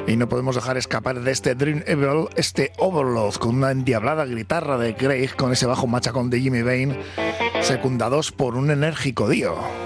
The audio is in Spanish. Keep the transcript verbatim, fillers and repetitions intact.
Y no podemos dejar escapar de este Dream Evil, este Overload, con una endiablada guitarra de Craig, con ese bajo machacón de Jimmy Bain, secundados por un enérgico Dio.